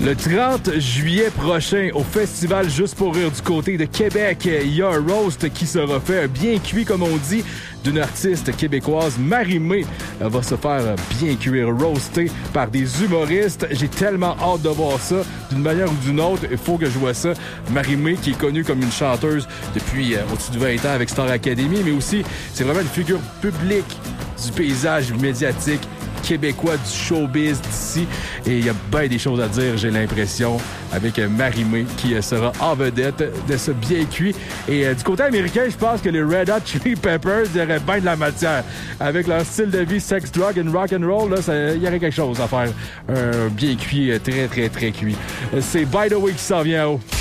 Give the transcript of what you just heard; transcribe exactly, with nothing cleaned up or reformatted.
Le trente juillet prochain, au festival Juste pour rire du côté de Québec, il y a un roast qui sera fait, bien cuit comme on dit, d'une artiste québécoise. Marie-Mé va se faire bien cuire, roaster par des humoristes. J'ai tellement hâte de voir ça. D'une manière ou d'une autre, il faut que je vois ça. Marie-Mé, qui est connue comme une chanteuse depuis euh, au-dessus de vingt ans avec Star Academy, mais aussi, c'est vraiment une figure publique du paysage médiatique québécois, du showbiz d'ici. Et il y a bien des choses à dire, j'ai l'impression, avec Marie-Mé qui sera en vedette de ce bien cuit. Et euh, du côté américain, je pense que les Red Hot Chili Peppers, il y aurait bien de la matière. Avec leur style de vie sex, drug and rock and roll, il y aurait quelque chose à faire. Un bien cuit, très, très, très cuit. C'est By the Way qui s'en vient en haut.